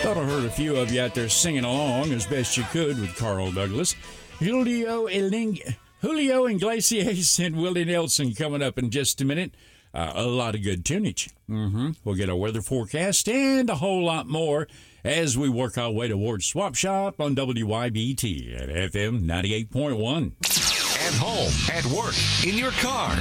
Thought I heard a few of you out there singing along as best you could with Carl Douglas. Julio Iglesias and Willie Nelson coming up in just a minute. A lot of good tunage. We'll get a weather forecast and a whole lot more as we work our way towards Swap Shop on WYBT at FM 98.1. At home, at work, in your car.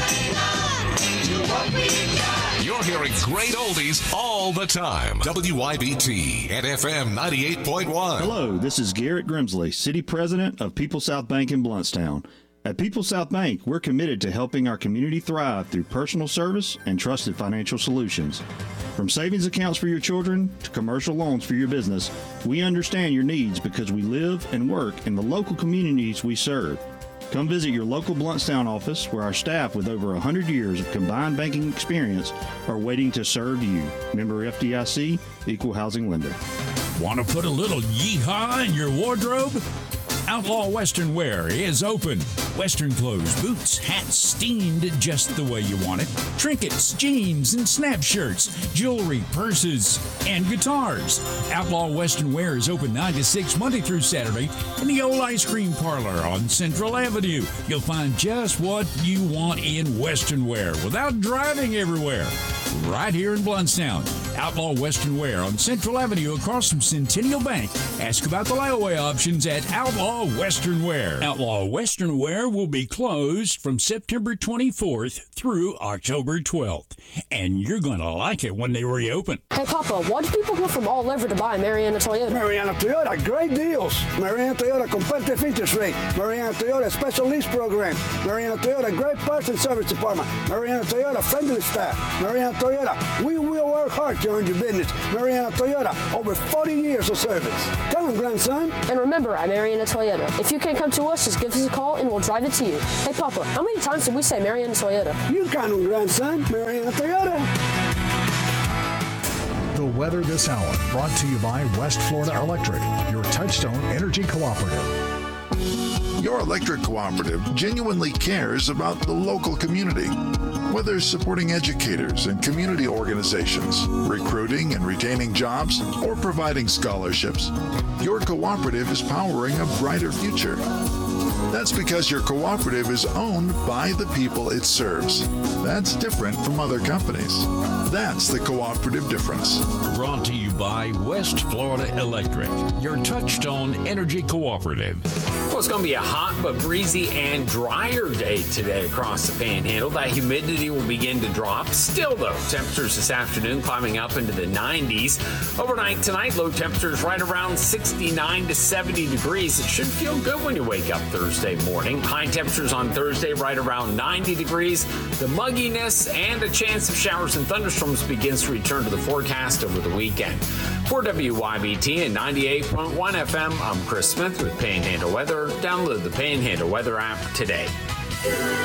You're hearing great oldies all the time. WYBT at FM 98.1. Hello, this is Garrett Grimsley, City President of People South Bank in Bluntstown. At People South Bank, we're committed to helping our community thrive through personal service and trusted financial solutions. From savings accounts for your children to commercial loans for your business, we understand your needs because we live and work in the local communities we serve. Come visit your local Bluntstown office where our staff with over 100 years of combined banking experience are waiting to serve you. Member FDIC, Equal Housing Lender. Want to put a little yeehaw in your wardrobe? Outlaw Western Wear is open. Western clothes, boots, hats steamed just the way you want it. Trinkets, jeans, and snap shirts, jewelry, purses, and guitars. Outlaw Western Wear is open 9 to 6 Monday through Saturday in the old ice cream parlor on Central Avenue. You'll find just what you want in Western Wear without driving everywhere. Right here in Bluntstown. Outlaw Western Wear on Central Avenue across from Centennial Bank. Ask about the layaway options at Outlaw Western Wear. Outlaw Western Wear will be closed from September 24th through October 12th. And you're going to like it when they reopen. Hey, Papa, why do people go from all over to buy Mariana Toyota? Mariana Toyota, great deals. Mariana Toyota, competitive interest rate. Mariana Toyota, special lease program. Mariana Toyota, great parts and service department. Mariana Toyota, friendly staff. Mariana Toyota, we will work hard to earn your business. Mariana Toyota, over 40 years of service. Come on, grandson. And remember, at Mariana Toyota, if you can't come to us, just give us a call and we'll drive it to you. Hey, Papa, how many times did we say Mariana Toyota? You count on, grandson. Mariana Toyota. The weather this hour brought to you by West Florida Electric, your Touchstone Energy Cooperative. Your electric cooperative genuinely cares about the local community. Whether supporting educators and community organizations, recruiting and retaining jobs, or providing scholarships, your cooperative is powering a brighter future. That's because your cooperative is owned by the people it serves. That's different from other companies. That's the cooperative difference. Brought to you by West Florida Electric, your Touchstone Energy Cooperative. Well, it's going to be a hot but breezy and drier day today across the Panhandle. That humidity will begin to drop. Still, though, temperatures this afternoon climbing up into the 90s. Overnight tonight, low temperatures right around 69 to 70 degrees. It should feel good when you wake up Thursday morning. High temperatures on Thursday right around 90 degrees. The mugginess and a chance of showers and thunderstorms begins to return to the forecast over the weekend. For WYBT and 98.1 FM, I'm Chris Smith with Panhandle Weather. Download the Panhandle Weather app today.